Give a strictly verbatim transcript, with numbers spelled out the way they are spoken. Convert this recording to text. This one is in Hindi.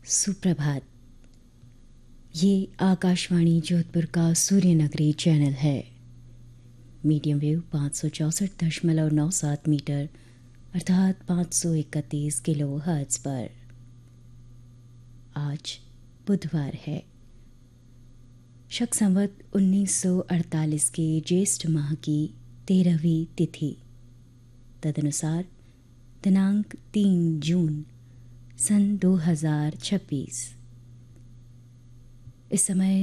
सुप्रभात। ये आकाशवाणी जोधपुर का सूर्य नगरी चैनल है। मीडियम वेव पाँच सौ चौंसठ दशमलव नौ सात मीटर अर्थात पाँच सौ इकतीस किलो हर्ट्ज पर। आज बुधवार है, शक संवत उन्नीस सौ अड़तालीस के ज्येष्ठ माह की तेरहवीं तिथि, तदनुसार दिनांक तीन जून सन दो हजार छब्बीस। इस समय